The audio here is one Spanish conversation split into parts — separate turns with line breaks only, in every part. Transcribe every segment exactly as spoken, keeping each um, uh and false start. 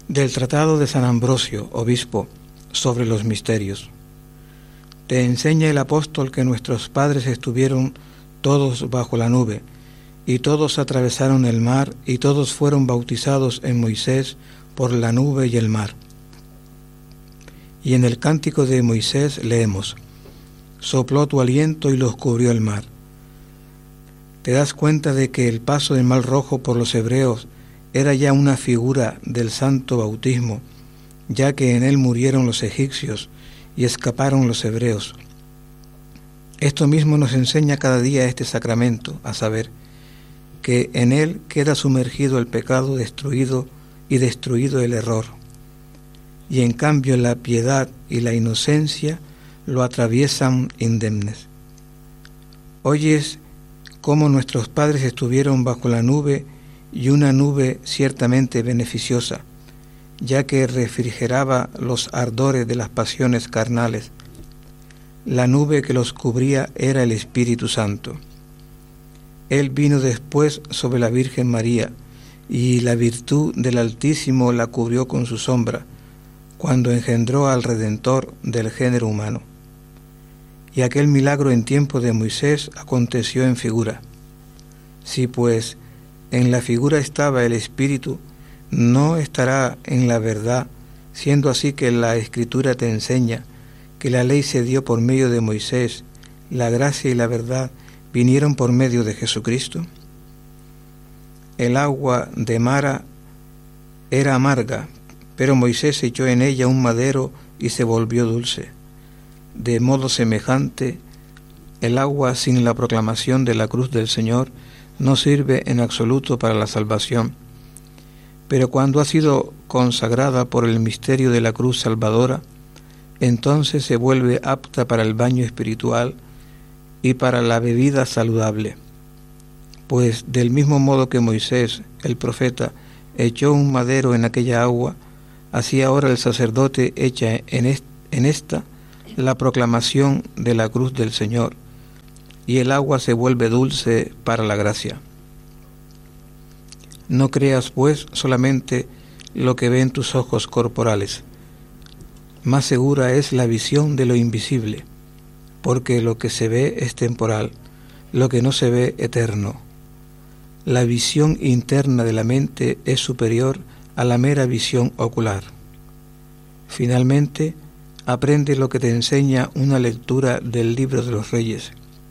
Del Tratado de San Ambrosio, obispo, sobre los misterios. Te enseña el apóstol que nuestros padres estuvieron todos bajo la nube, y todos atravesaron el mar, y todos fueron bautizados en Moisés por la nube y el mar. Y en el cántico de Moisés leemos: sopló tu aliento y los cubrió el mar. Te das cuenta de que el paso del mar rojo por los hebreos era ya una figura del santo bautismo, ya que en él murieron los egipcios y escaparon los hebreos. Esto mismo nos enseña cada día este sacramento, a saber, que en él queda sumergido el pecado destruido y destruido el error, y en cambio la piedad y la inocencia lo atraviesan indemnes. Oyes cómo nuestros padres estuvieron bajo la nube, y una nube ciertamente beneficiosa, ya que refrigeraba los ardores de las pasiones carnales. La nube que los cubría era el Espíritu Santo. Él vino después sobre la Virgen María, y la virtud del Altísimo la cubrió con su sombra, cuando engendró al Redentor del género humano. Y aquel milagro en tiempo de Moisés aconteció en figura. Si pues en la figura estaba el Espíritu, no estará en la verdad, siendo así que la Escritura te enseña que la ley se dio por medio de Moisés, la gracia y la verdad vinieron por medio de Jesucristo. El agua de Mara era amarga, pero Moisés echó en ella un madero y se volvió dulce. De modo semejante, el agua sin la proclamación de la cruz del Señor no sirve en absoluto para la salvación, pero cuando ha sido consagrada por el misterio de la cruz salvadora, entonces se vuelve apta para el baño espiritual y para la bebida saludable. Pues del mismo modo que Moisés, el profeta, echó un madero en aquella agua, así ahora el sacerdote echa en, est- en esta la proclamación de la cruz del Señor, y el agua se vuelve dulce para la gracia. No creas, pues, solamente lo que ven tus ojos corporales. Más segura es la visión de lo invisible, porque lo que se ve es temporal, lo que no se ve eterno. La visión interna de la mente es superior a la mera visión ocular. Finalmente, aprende lo que te enseña una lectura del libro de los Reyes.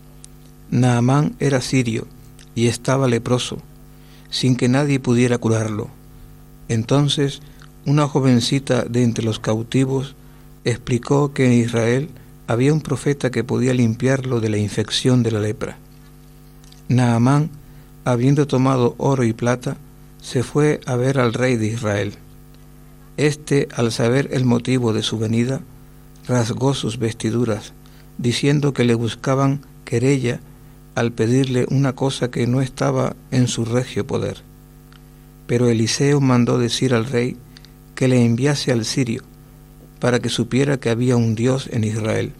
Naamán era sirio y estaba leproso, sin que nadie pudiera curarlo. Entonces, una jovencita de entre los cautivos explicó que en Israel había un profeta que podía limpiarlo de la infección de la lepra. Naamán, habiendo tomado oro y plata, se fue a ver al rey de Israel. Este, al saber el motivo de su venida, rasgó sus vestiduras, diciendo que le buscaban querella al pedirle una cosa que no estaba en su regio poder. Pero Eliseo mandó decir al rey que le enviase al sirio, para que supiera que había un Dios en Israel.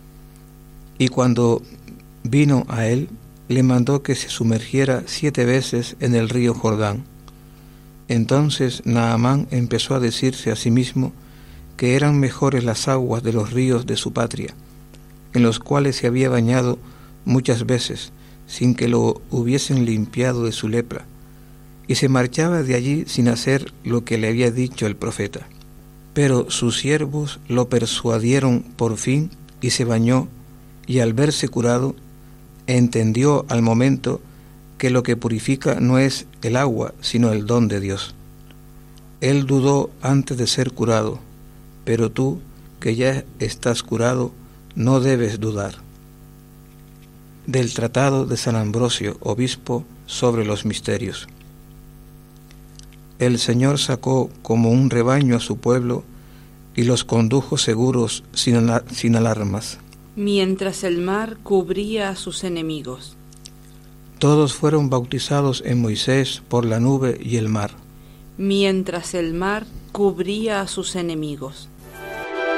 Y cuando vino a él, le mandó que se sumergiera siete veces en el río Jordán. Entonces Naamán empezó a decirse a sí mismo que eran mejores las aguas de los ríos de su patria, en los cuales se había bañado muchas veces, sin que lo hubiesen limpiado de su lepra, y se marchaba de allí sin hacer lo que le había dicho el profeta. Pero sus siervos lo persuadieron por fin, y se bañó, y al verse curado, entendió al momento que lo que purifica no es el agua, sino el don de Dios. Él dudó antes de ser curado, pero tú, que ya estás curado, no debes dudar. Del Tratado de San Ambrosio, obispo, sobre los misterios. El Señor sacó como un rebaño a su pueblo y los condujo seguros sin, al- sin alarmas.
Mientras el mar cubría a sus enemigos.
Todos fueron bautizados en Moisés por la nube y el mar.
Mientras el mar cubría a sus enemigos.